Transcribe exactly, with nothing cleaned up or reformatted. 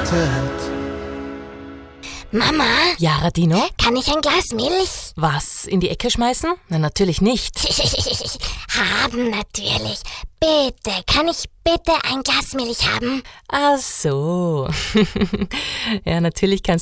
Mama? Ja, Radino? Kann ich ein Glas Milch? Was, in die Ecke schmeißen? Na, natürlich nicht. Haben natürlich. Bitte, kann ich bitte ein Glas Milch haben? Ach so. Ja, natürlich kannst